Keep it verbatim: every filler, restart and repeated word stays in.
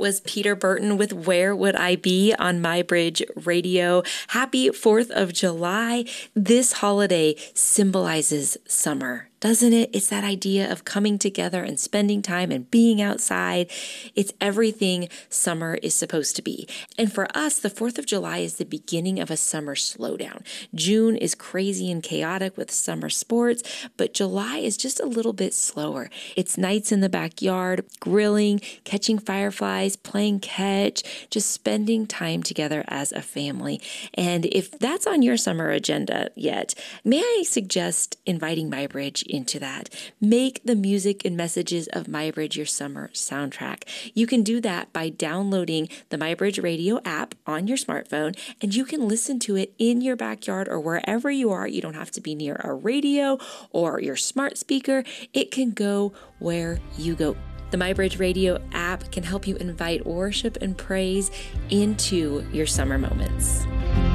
was Peter Burton with Where Would I Be on MyBridge Radio. Happy fourth of July. This holiday symbolizes summer, doesn't it? It's that idea of coming together and spending time and being outside. It's everything summer is supposed to be. And for us, the fourth of July is the beginning of a summer slowdown. June is crazy and chaotic with summer sports, but July is just a little bit slower. It's nights in the backyard, grilling, catching fireflies, playing catch, just spending time together as a family. And if that's on your summer agenda yet, may I suggest inviting MyBridge into that. Make the music and messages of MyBridge your summer soundtrack. You can do that by downloading the MyBridge Radio app on your smartphone, and you can listen to it in your backyard or wherever you are. You don't have to be near a radio or your smart speaker. It can go where you go. The MyBridge Radio app can help you invite worship and praise into your summer moments.